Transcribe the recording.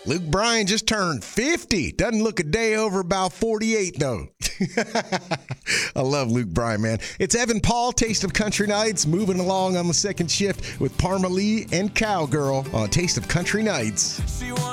Luke Bryan just turned 50. Doesn't look a day over about 48, though. I love Luke Bryan, man. It's Evan Paul, Taste of Country Nights, moving along on the second shift with Parma Lee and Cowgirl on Taste of Country Nights.